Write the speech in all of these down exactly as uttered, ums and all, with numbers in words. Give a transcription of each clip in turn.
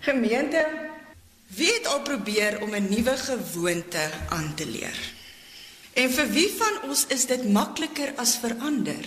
Gemeente, wie het al probeer om 'n nuwe gewoonte aan te leer? En vir wie van ons is dit makliker as vir ander?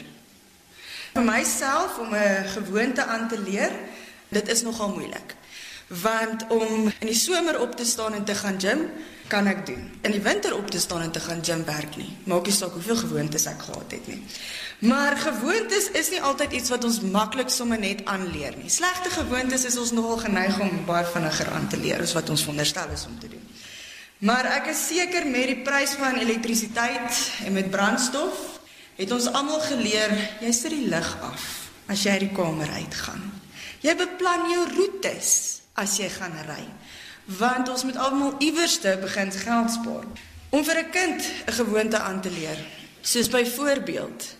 Vir myself om 'n gewoonte aan te leer, dit is nogal moeilik. Want om in die somer op te staan en te gaan gym, kan ek doen. In die winter op te staan en te gaan gym werk nie. Maak nie saak hoeveel gewoontes ek gehad het nie. Maar gewoontes is nie altyd iets wat ons maklik sommer net aanleer nie. Slegte gewoontes is ons nogal geneig om baie vinniger aan te leer as wat ons veronderstel is om te doen. Maar ek is seker met die prys van elektrisiteit en met brandstof, het ons almal geleer, jy sit die lig af as jy uit die kamer uitgaan. Jy beplan jou roetes as jy gaan ry, want ons moet almal iewerste begin geld spaar. Om vir 'n kind 'n gewoonte aan te leer, soos byvoorbeeld,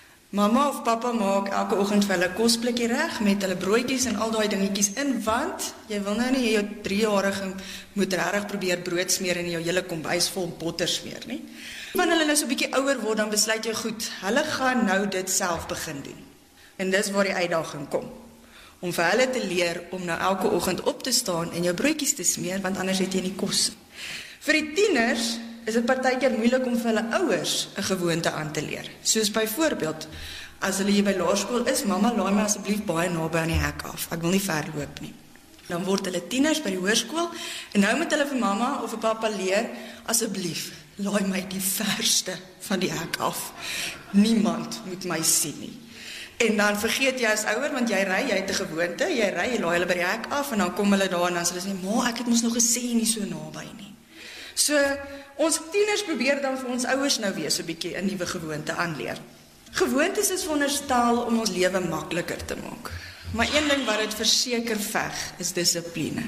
mamma of pappa maak elke oggend vir hulle kosblikkie reg met hulle broodjies en al daai dingetjies in, want jy wil nou nie jou driejarige moet regtig probeer brood smeer en jou hele kombuis vol botter smeer nie. Wanneer hulle nou so 'n bietjie ouer word, dan besluit jy goed, hulle gaan nou dit self begin doen. En dis waar die uitdaging kom. Om vir hulle te leer om nou elke oggend op te staan en jou broodjies te smeer, want anders het jy nie kos. Vir die tieners is dit partykeer moeilik om vir hulle ouers 'n gewoonte aan te leer. Soos byvoorbeeld, as hulle hier by laerskool is, mamma, laai my asseblief baie naby aan die hek af. Ek wil nie ver loop nie. Dan word hulle tieners by die hoërskool en nou moet hulle vir mamma of vir pappa leer, asseblief, laai my die verste van die hek af. Niemand moet my sien nie. En dan vergeet jy as ouer, want jy ry, jy het 'n gewoonte, jy ry, jy laai hulle by die hek af en dan kom hulle daar en dan sê hulle sê, "Ma, ek het mos nog gesê nie so naby nie." So, ons tieners probeer dan vir ons ouers nou weer so 'n bietjie 'n nuwe gewoonte aanleer. Gewoontes is veronderstel om ons lewe makliker te maak. Maar een ding wat dit verseker veg, is dissipline.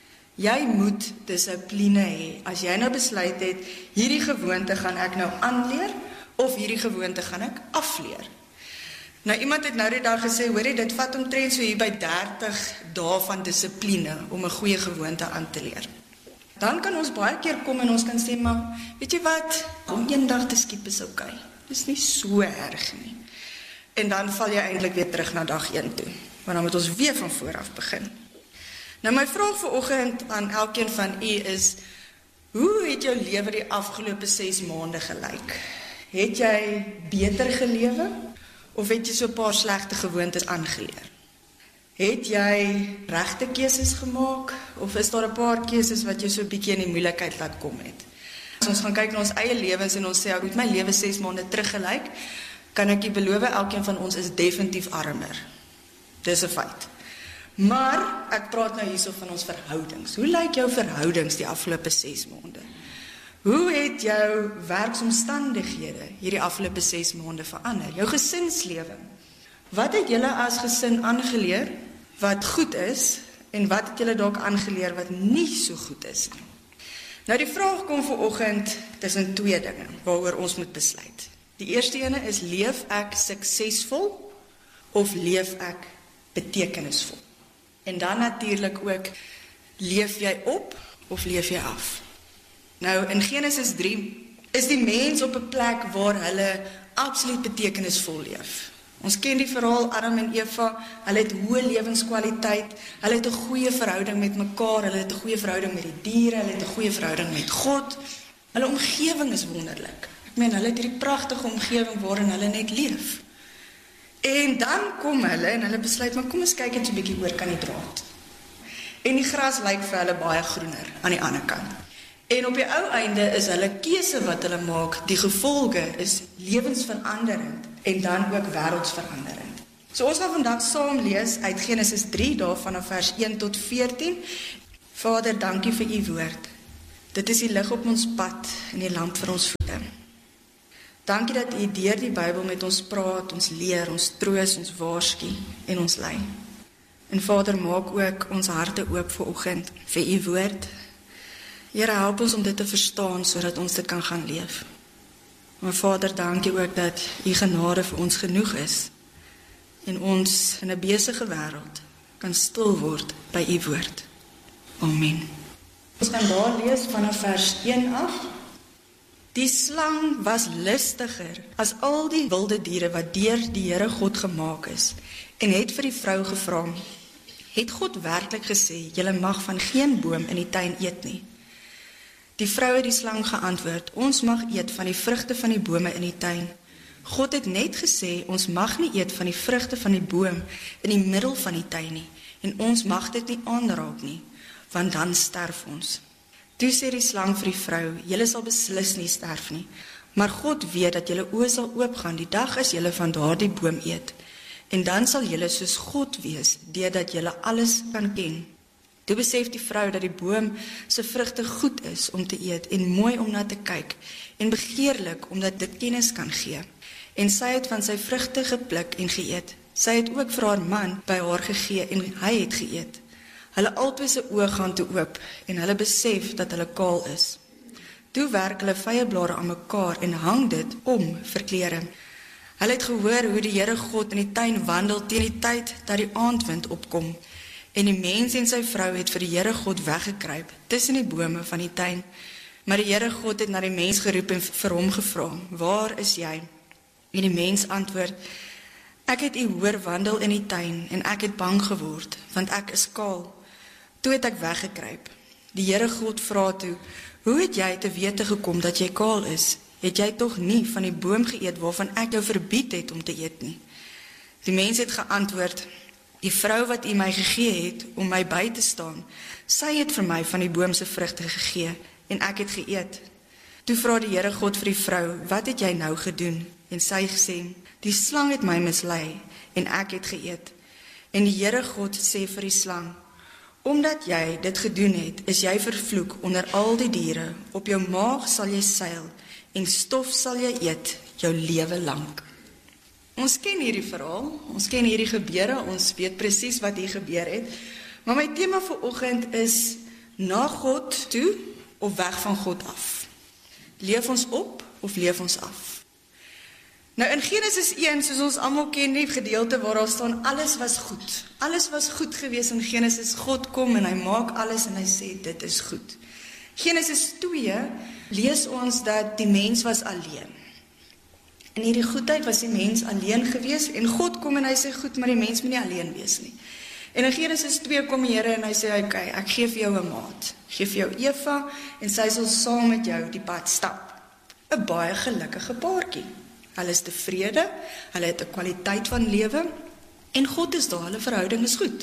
Jy moet dissipline hê. As jy nou besluit het, hierdie gewoonte gaan ek nou aanleer, of hierdie gewoonte gaan ek afleer. Nou, iemand het nou die dag gesê, hoorie, dit vat omtrent so hier by dertig dae van dissipline om 'n goeie gewoonte aan te leer. Dan kan ons baie keer kom en ons kan sê, maar weet jy wat, om een dag te skiep is oké. Dis nie so erg nie. En dan val jy eintlik weer terug na dag een toe, want dan moet ons weer van voor af begin. Nou, my vraag vanoggend aan elkeen van u is, hoe het jou lewe die afgelope ses maande gelyk? Het jy beter gelewe? Of het jy so 'n paar slegte gewoontes aangeleer? Het jy regte keuses gemaak? Of is daar 'n paar keuses wat jy so 'n bietjie in die moeilikheid laat kom het? As ons gaan kyk na ons eie lewens en ons sê, hoe het my lewe ses maande teruggelyk, kan ek jy beloof, elkeen van ons is definitief armer. Dis 'n feit. Maar, ek praat nou hierso van ons verhoudings. Hoe lyk jou verhoudings die afgelope ses maande? Hoe het jou werksomstandighede hierdie afgelope ses maande verander? Jou gesinslewe. Wat het julle as gesin aangeleer wat goed is en wat het julle dalk aangeleer wat nie so goed is nie? Nou, die vraag kom vanoggend tussen twee dinge waaroor ons moet besluit. Die eerste ene is, leef ek suksesvol of leef ek betekenisvol? En dan natuurlik ook, leef jy op of leef jy af? Nou, in Genesis drie is die mens op 'n plek waar hulle absoluut betekenisvol leef. Ons ken die verhaal Adam en Eva, hulle het hoë lewenskwaliteit, hulle het 'n goeie verhouding met mekaar, hulle het 'n goeie verhouding met die diere, hulle het 'n goeie verhouding met God. Hulle omgewing is wonderlik. Ek meen, hulle het hierdie pragtige omgewing waarin hulle net leef. En dan kom hulle en hulle besluit, maar kom ons kyk net so 'n bietjie oor kan die draad. En die gras lyk vir hulle baie groener aan die ander kant. En op die ou einde is hulle keuse wat hulle maak, die gevolge is lewensveranderend en dan ook wêreldsveranderend. So ons gaan vandag saam lees uit Genesis drie, daar vanaf vers een tot veertien. Vader, dankie vir u woord. Dit is die lig op ons pad en die lamp vir ons voete. Dankie dat u deur die Bybel met ons praat, ons leer, ons troos, ons waarsku en ons lei. En Vader, maak ook ons harte oop vir oggend vir u woord. Here, help ons om dit te verstaan, sodat ons dit kan gaan leef. Maar Vader, dankie ook dat u genade vir ons genoeg is, en ons in 'n besige wêreld kan stil word by u woord. Amen. Ons gaan daar lees vanaf vers een af. Die slang was listiger as al die wilde diere wat deur die Here God gemaak is, en het vir die vrou gevra, Het God werklik gesê, julle mag van geen boom in die tuin eet nie? Die vrou het die slang geantwoord, ons mag eet van die vrugte van die bome in die tuin. God het net gesê, ons mag nie eet van die vrugte van die boom in die middel van die tuin nie, en ons mag dit nie aanraak nie, want dan sterf ons. Toe sê die slang vir die vrou, julle sal beslis nie sterf nie, maar God weet dat julle oë sal oopgaan die dag as julle van daardie boom eet, en dan sal julle soos God wees, deurdat julle alles kan ken. Toe besef die vrou dat die boom se vrugte goed is om te eet en mooi om na te kyk en begeerlik omdat dit kennis kan gee. En sy het van sy vrugte gepluk en geëet. Sy het ook vir haar man by haar gegee en hy het geëet. Hulle albei se oë gaan toe oop en hulle besef dat hulle kaal is. Toe werk hulle vyeblare aan mekaar en hang dit om vir klere. Hulle het gehoor hoe die Here God in die tuin wandel teen die tyd dat die aandwind opkom. En die mens en sy vrou het vir die Here God weggekruip tussen die bome van die tuin. Maar die Here God het na die mens geroep en vir hom gevra, waar is jy? En die mens antwoord, ek het u hoor wandel in die tuin en ek het bang geword, want ek is kaal. Toe het ek weggekruip. Die Here God vra toe, hoe het jy te wete gekom dat jy kaal is? Het jy toch nie van die boom geëet waarvan ek jou verbied het om te eet nie? Die mens het geantwoord, die vrou wat u my gegee het om my by te staan, sy het vir my van die boomse vrugte gegee en ek het geëet. Toe vra die Here God vir die vrou, wat het jy nou gedoen? En sy gesê, die slang het my mislei en ek het geëet. En die Here God sê vir die slang, omdat jy dit gedoen het, is jy vervloek onder al die diere, op jou maag sal jy seil en stof sal jy eet jou lewe lank. Ons ken hierdie verhaal, ons ken hierdie gebeure, ons weet presies wat hier gebeur het, maar my tema vir oggend is na God toe of weg van God af. Leef ons op of leef ons af? Nou in Genesis een, soos ons almal ken, die gedeelte waar daar staan, alles was goed. Alles was goed gewees in Genesis. God kom en hy maak alles en hy sê, dit is goed. Genesis twee lees ons dat die mens was alleen. In hierdie goedheid was die mens alleen gewees en God kom en hy sê, goed, maar die mens moet nie alleen wees nie. En in Genesis twee kom die Here en hy sê, ok, ek gee vir jou 'n maat. Ek gee vir jou Eva en sy sal saam met jou die pad stap. 'n Baie gelukkige paartjie. Hulle is tevrede, hulle het 'n kwaliteit van lewe en God is daar, hulle verhouding is goed.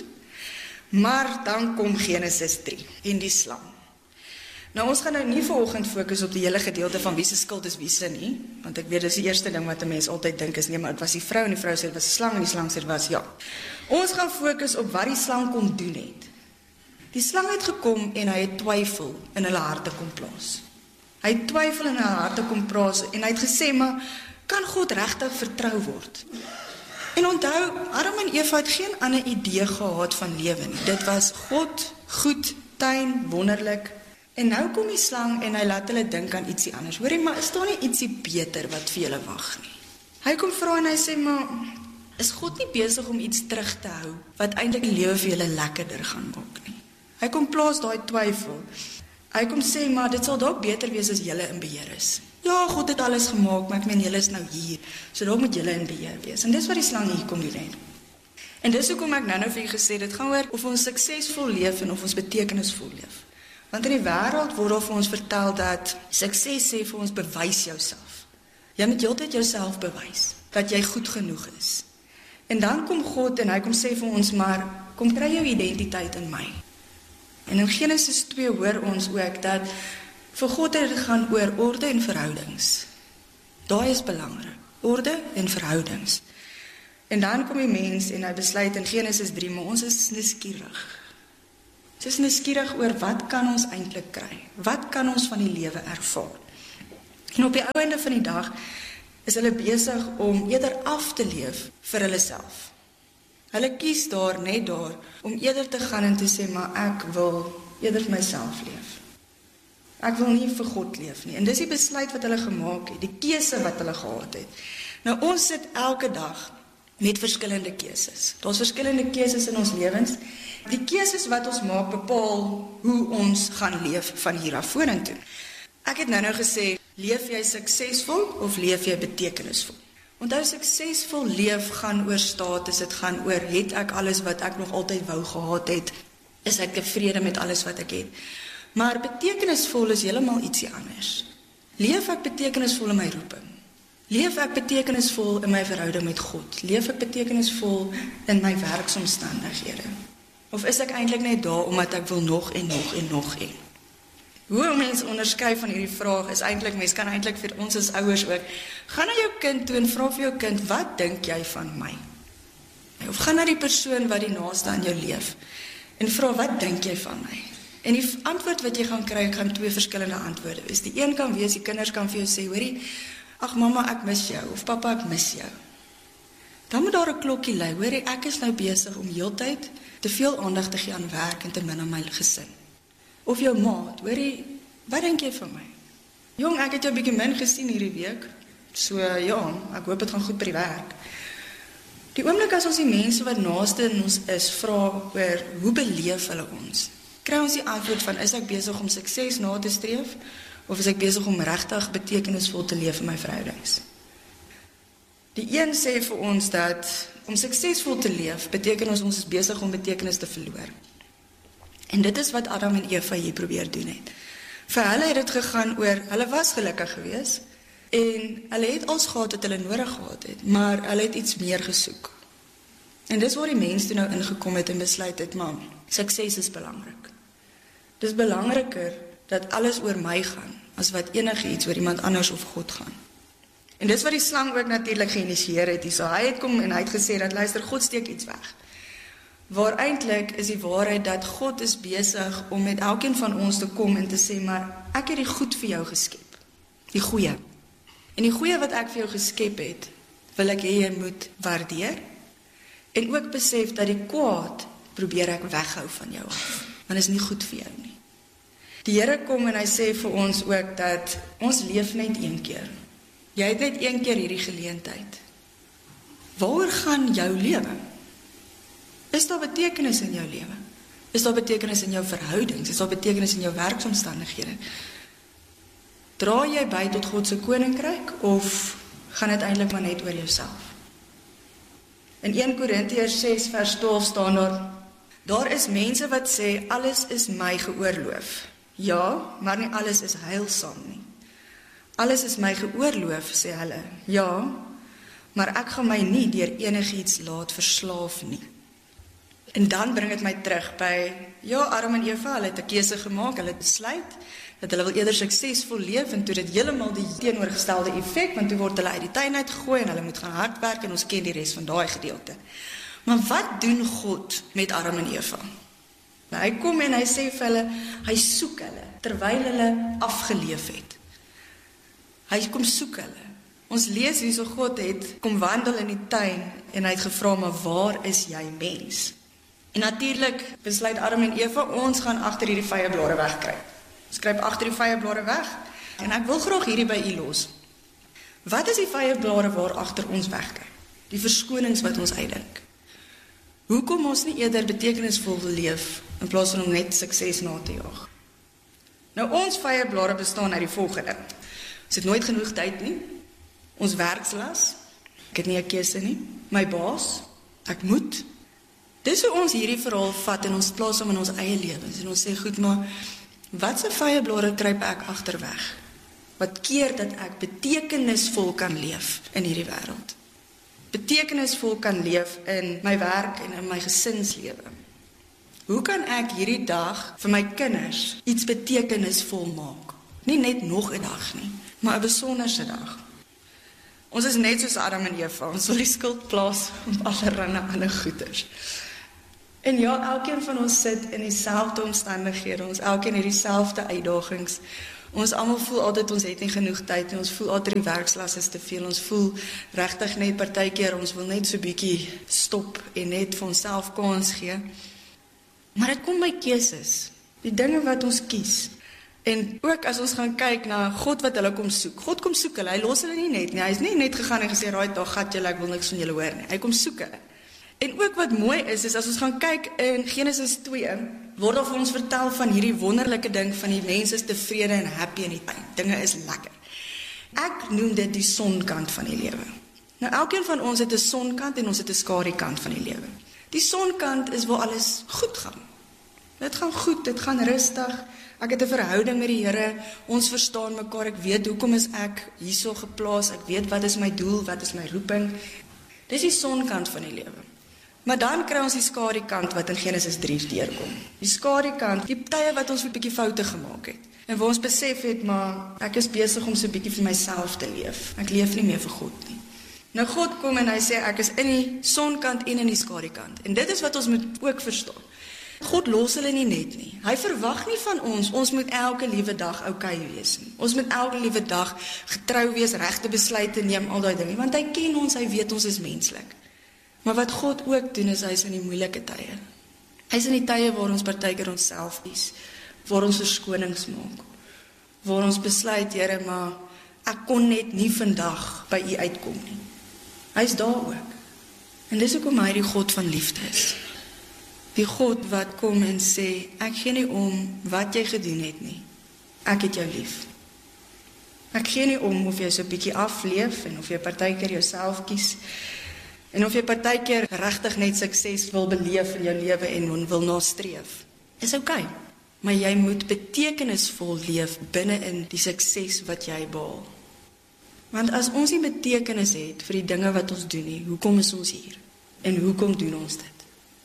Maar dan kom Genesis drie en die slang. Nou ons gaan nou nie vanoggend fokus op die hele gedeelte van wie se skuld is wie se nie, want ek weet dis die eerste ding wat 'n mens altyd dink is nee, maar dit was die vrou en die vrou sê dit was 'n slang en die slang sê dit was ja. Ons gaan fokus op wat die slang kom doen het. Die slang het gekom en hy het twyfel in hulle harte kom plaas. Hy het twyfel in hulle harte kom plaas en hy het gesê, maar kan God regtig vertrou word? En onthou, Adam en Eva het geen ander idee gehad van lewe nie. Dit was God, goed, tuin, wonderlik. En nou kom die slang en hy laat hulle dink aan ietsie anders. Hoorie, maar is daar nie ietsie beter wat vir julle wag nie? Hy kom vra en hy sê, maar is God nie besig om iets terug te hou wat eintlik die lewe vir julle lekkerder gaan maak nie? Hy kom plaas daai twyfel. Hy kom sê, maar dit sal dalk beter wees as julle in beheer is. Ja, God het alles gemaak, maar ek meen, julle is nou hier, so dalk moet julle in beheer wees. En dis wat die slang hier kom doen het. En dis hoekom ek nou nou vir julle gesê, dit gaan oor of ons suksesvol leef en of ons betekenisvol leef. Want in die wêreld word daar vir ons vertel dat sukses sê vir ons, bewys jouself. Jy moet heeltyd jouself bewys, dat jy goed genoeg is. En dan kom God en hy kom sê vir ons, maar kom kry jou identiteit in my. En in Genesis twee hoor ons ook dat vir God het dit gaan oor orde en verhoudings. Daai is belangrik, orde en verhoudings. En dan kom die mens en hy besluit in Genesis drie, maar ons is nuuskierig. Ons is nuuskierig oor wat kan ons eintlik kry? Wat kan ons van die lewe ervaar? En op die ou einde van die dag is hulle besig om eerder af te leef vir hulle self. Hulle kies daar, net daar, om eerder te gaan en te sê, maar ek wil eerder vir myself leef. Ek wil nie vir God leef nie. En dis die besluit wat hulle gemaak het, die keuse wat hulle gehad het. Nou ons sit elke dag met verskillende keuses. Daar's verskillende keuses in ons lewens. Die keuses wat ons maak bepaal hoe ons gaan leef van hier af vorentoe. Ek het nou nou gesê, leef jy suksesvol of leef jy betekenisvol? Onthou, suksesvol leef gaan oor status, dit gaan oor, het ek alles wat ek nog altyd wou gehad het, is ek tevrede met alles wat ek het. Maar betekenisvol is heeltemal ietsie anders. Leef ek betekenisvol in my roeping? Leef ek betekenisvol in my verhouding met God? Leef ek betekenisvol in my werksomstandighede? Of is ek eintlik net daar omdat ek wil nog en nog en nog en? Hoe mens onderskei van hierdie vraag is eintlik, mens kan eintlik vir ons as ouers ook, gaan na jou kind toe en vra vir jou kind, wat dink jy van my? Of gaan na die persoon wat die naaste aan jou leef en vra, wat dink jy van my? En die antwoord wat jy gaan kry, gaan twee verskillende antwoorde wees. Die een kan wees, die kinders kan vir jou sê, hoorie, ag mamma, ek mis jou, of papa, ek mis jou. Dan moet daar 'n klokkie lui, hoorie, ek is nou besig om heeltyd te veel aandag te gee aan werk en te min aan my gesin. Of jou maat, hoorie, wat dink jy van my? Jong, ek het jou 'n bietjie min gesien hierdie week, so ja, ek hoop dit gaan goed by die werk. Die oomblik as ons die mense wat naaste in ons is, vra oor hoe beleef hulle ons, kry ons die antwoord van, is ek besig om sukses na te streef, of is ek besig om regtig betekenisvol te leef in my verhoudings? Die een sê vir ons dat om suksesvol te leef, beteken ons ons is besig om betekenis te verloor. En dit is wat Adam en Eva hier probeer doen het. Vir hulle het dit gegaan oor, hulle was gelukkig gewees, en hulle het alles gehad wat hulle nodig gehad het, maar hulle het iets meer gesoek. En dis waar die mens toe nou ingekom het en besluit het, man, sukses is belangrik. Dis belangriker dat alles oor my gaan, as wat enige iets oor iemand anders of God gaan. En dis wat die slang ook natuurlik geïnisieer het, so hy het kom en hy het gesê dat, luister, God steek iets weg. Waar eintlik is die waarheid dat God is besig om met elkeen van ons te kom en te sê, maar ek het die goed vir jou geskep, die goeie. En die goeie wat ek vir jou geskep het, wil ek hê jy moet waardeer, en ook besef dat die kwaad probeer ek weghou van jou af, want is nie goed vir jou nie. Die Here kom en hy sê vir ons ook dat ons leef net een keer. Jy het net een keer hierdie geleentheid. Waaroor gaan jou lewe? Is daar betekenis in jou lewe? Is daar betekenis in jou verhoudings? Is daar betekenis in jou werksomstandighede? Dra jy by tot God se koninkryk, of gaan dit eintlik maar net oor jouself? In Eerste Korintiërs ses vers twaalf staan daar, daar is mense wat sê, alles is my geoorloof. Ja, maar nie alles is heilsaam nie. Alles is my geoorloof, sê hulle. Ja, maar ek gaan my nie deur enigiets laat verslaaf nie. En dan bring dit my terug by, ja, Adam en Eva, hulle het 'n keuse gemaak, hulle het besluit, dat hulle wil eerder suksesvol leef, en toe dit heeltemal die teenoorgestelde effek, want toe word hulle uit die tuin uitgegooi, en hulle moet gaan hardwerk, en ons ken die res van daai gedeelte. Maar wat doen God met Adam en Eva? Nou, hy kom en hy sê vir hulle, hy soek hulle, terwyl hulle afgeleef het. Hy kom soek hulle. Ons lees hoe so God het kom wandel in die tuin, en hy het gevra, maar waar is jy, mens? En natuurlik besluit Adam en Eva, ons gaan agter hierdie vyeblare wegkry. Ons kruip agter die vyeblare weg, en ek wil graag hierdie by u los. Wat is die vyeblare waar agter ons wegkry? Die verskonings wat ons uitdink. Hoekom ons nie eerder betekenisvol wil leef, in plaas van om net sukses na te jaag? Nou, ons vyeblare bestaan uit die volgende. Ons het nooit genoeg tyd nie, ons werkslas, ek het nie 'n keuse nie, my baas, ek moet. Dis hoe ons hierdie verhaal vat en ons plaas hom in ons eie lewens, en ons sê, goed, maar wat se vyeblare kruip ek agterweg? Wat keer dat ek betekenisvol kan leef in hierdie wêreld? Betekenisvol kan leef in my werk en in my gesinslewe. Hoe kan ek hierdie dag vir my kinders iets betekenisvol maak? Nie net nog 'n dag nie, maar 'n besonderse dag. Ons is net soos Adam en Eva, ons wil die skuld plaas op allerlei ander goeders. En ja, elkeen van ons sit in dieselfde omstandighede, ons elkeen het dieselfde uitdagings. Ons almal voel altyd ons het nie genoeg tyd nie, ons voel altyd die werkslas is te veel, ons voel regtig net partykeer, ons wil net so bietjie stop en net vir onsself kans gee. Maar dit kom by keuses, die dinge wat ons kies. En ook as ons gaan kyk na God wat hulle kom soek. God kom soek hulle, hy los hulle nie net nie. Hy is nie net gegaan en gesê, "Raai, daar gat julle, ek wil niks van julle hoor nie." Hy kom soek hulle. En ook wat mooi is, is as ons gaan kyk in Genesis twee, word daar vir ons vertel van hierdie wonderlike ding van die mense is tevrede en happy in die tuin. Dinge is lekker. Ek noem dit die sonkant van die lewe. Nou, elkeen van ons het 'n sonkant en ons het 'n skadukant van die lewe. Die sonkant is waar alles goed gaan. Dit gaan goed, dit gaan rustig. Ek het 'n verhouding met die Here. Ons verstaan mekaar. Ek weet hoekom is ek hierso geplaas. Ek weet wat is my doel, wat is my roeping. Dis die sonkant van die lewe. Maar dan kry ons die skadukant wat in Genesis drie deurkom. Die skadukant, die tye wat ons 'n bietjie foute gemaak het. En waar ons besef het, maar ek is besig om so 'n bietjie vir myself te leef. Ek leef nie meer vir God nie. Nou God kom en hy sê ek is in die sonkant en in die skadukant. En dit is wat ons moet ook verstaan. God los hulle nie net nie. Hy verwag nie van ons, ons moet elke liewe dag oukei wees nie. Ons moet elke liewe dag getrou wees, regte besluite neem, al daai dinge, want hy ken ons, hy weet ons is menslik. Maar wat God ook doen is hy is in die moeilike tye. Hy is in die tye waar ons partykeer onsself kies, waar ons verskonings maak, waar ons besluit, Here, maar ek kon net nie vandag by U uitkom nie. Hy is daar ook. En dis hoekom hy die God van liefde is. Die God wat kom en sê, ek gee nie om wat jy gedoen het nie. Ek het jou lief. Ek gee nie om of jy so 'n bietjie afleef en of jy partykeer jouself kies en of jy partykeer regtig net sukses wil beleef in jou lewe en wil nastreef. Is oukei, maar jy moet betekenisvol leef binne in die sukses wat jy behaal. Want as ons nie betekenis het vir die dinge wat ons doen nie, hoekom is ons hier? En hoekom doen ons dit?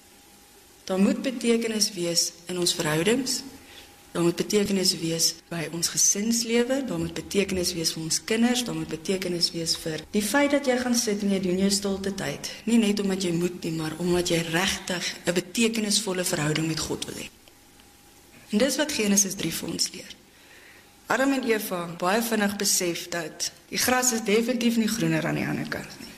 Daar moet betekenis wees in ons verhoudings, daar moet betekenis wees by ons gesinslewe, daar moet betekenis wees vir ons kinders, daar moet betekenis wees vir die feit dat jy gaan sit en jy doen jou stilte tyd. Nie net omdat jy moet nie, maar omdat jy regtig 'n betekenisvolle verhouding met God wil hê. En dis wat Genesis drie vir ons leer. Adam en Eva baie vinnig besef dat die gras is definitief nie groener aan die ander kant nie.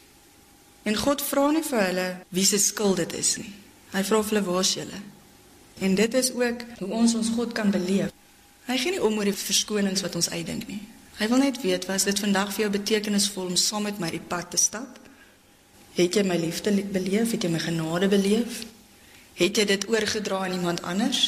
En God vra nie vir hulle wie se skuld dit is nie. Hy vra vir hulle, waar is julle? En dit is ook hoe ons ons God kan beleef. Hy gee nie om oor die verskonings wat ons uitdink nie. Hy wil net weet, was dit vandag vir jou betekenisvol om saam met my die pad te stap? Het jy my liefde beleef? Het jy my genade beleef? Het jy dit oorgedra aan iemand anders?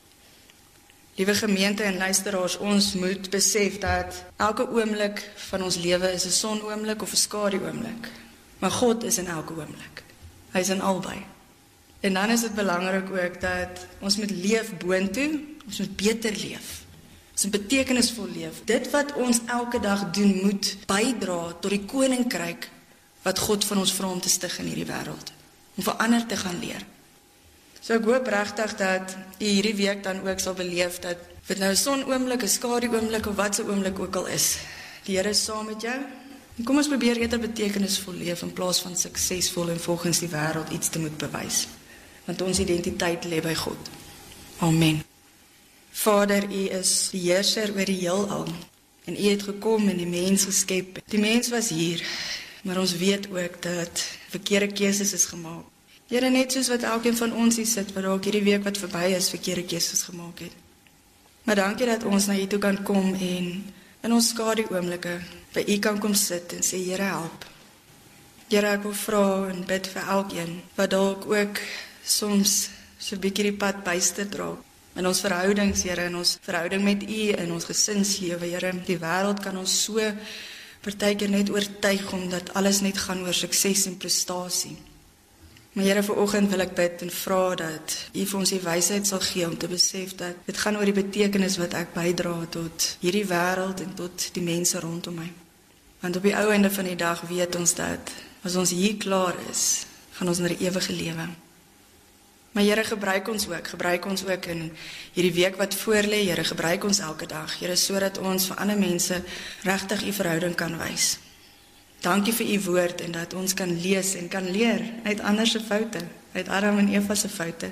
Liewe gemeente en luisteraars, ons moet besef dat elke oomblik van ons lewe is 'n sonoomblik of 'n skaduoomblik. Maar God is in elke oomblik. Hy is in albei. En dan is dit belangrik ook dat ons moet leef boontoe, ons moet beter leef. Ons moet betekenisvol leef. Dit wat ons elke dag doen moet bydra tot die koninkryk wat God van ons vra om te stig in hierdie wêreld. Om vir ander te gaan leer. So ek hoop regtig dat jy hierdie week dan ook sal beleef dat of dit nou 'n sonoomblik, 'n skaduoomblik of wat se oomblik ook al is, die Here is saam met jou. En kom ons probeer eerder betekenisvol leef in plaas van suksesvol en volgens die wêreld iets te moet bewys. Want ons identiteit lê by God. Amen. Vader, U is die heerser oor die heelal. En U het gekom en die mens geskep. Die mens was hier, maar ons weet ook dat verkeerde keuses is gemaak. Here, net soos wat elkeen van ons hier sit, wat dalk hierdie week wat verby is, verkeerde keuses gemaak het. Maar dankie dat ons na U toe kan kom en in ons skaduoomblikke by U kan kom sit en sê, Here, help. Here, ek wil vra en bid vir elkeen wat dalk ook soms so 'n bietjie die pad byster dra. In ons verhoudings, Here, in ons verhouding met U, in ons gesinslewe, Here, die wêreld kan ons so partykeer net oortuig omdat alles net gaan oor sukses en prestasie. Maar Here, vanoggend wil ek bid en vra dat U vir ons die wysheid sal gee om te besef dat dit gaan oor die betekenis wat ek bydra tot hierdie wêreld en tot die mense rondom my. Want op die ou einde van die dag weet ons dat as ons hier klaar is, gaan ons na die ewige lewe. Maar Here, gebruik ons ook, gebruik ons ook in hierdie week wat voorlê, Here, gebruik ons elke dag, Here, sodat ons vir ander mense regtig U verhouding kan wys. Dankie vir U woord en dat ons kan lees en kan leer uit ander se foute, uit Adam en Eva se foute.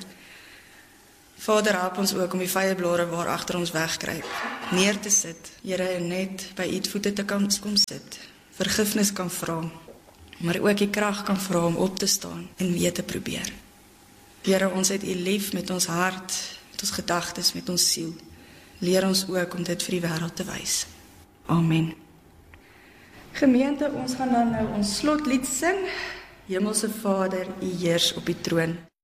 Vader, help ons ook om die vye blare waar agter ons wegkruip, neer te sit, Here, en net by U voete te kan kom sit, vergifnis kan vra, maar ook die krag kan vra om op te staan en weer te probeer. Here, ons het U lief met ons hart, met ons gedagtes, met ons siel. Leer ons ook om dit vir die wêreld te wys. Amen. Gemeente, ons gaan dan nou ons slotlied sing. Hemelse Vader, U heers op die troon.